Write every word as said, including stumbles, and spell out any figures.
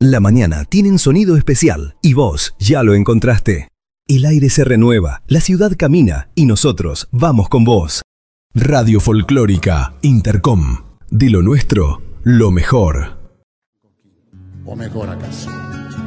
La mañana tiene un sonido especial y vos ya lo encontraste. El aire se renueva, la ciudad camina y nosotros vamos con vos. Radio Folclórica Intercom. De lo nuestro, lo mejor. ¿O mejor acaso?